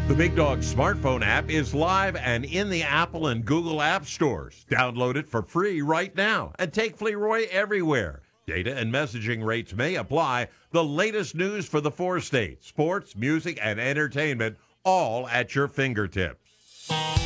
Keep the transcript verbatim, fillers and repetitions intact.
The Big Dog smartphone app is live and in the Apple and Google app stores. Download it for free right now and take FleeRoy everywhere. Data and messaging rates may apply. The latest news for the four states, sports, music, and entertainment, all at your fingertips.